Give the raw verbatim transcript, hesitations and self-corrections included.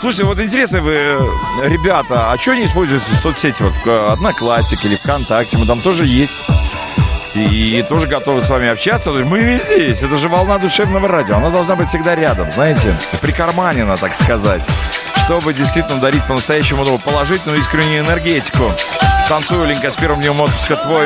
Слушайте, вот интересно, вы, ребята, а что не используете соцсети? Вот в Одноклассике или ВКонтакте, мы там тоже есть. И тоже готовы с вами общаться. Мы везде есть. Это же волна душевного радио. Она должна быть всегда рядом, знаете, прикарманена, так сказать, чтобы действительно дарить по-настоящему положительную искреннюю энергетику. Танцуй, Ленька, с первым днем отпуска твой.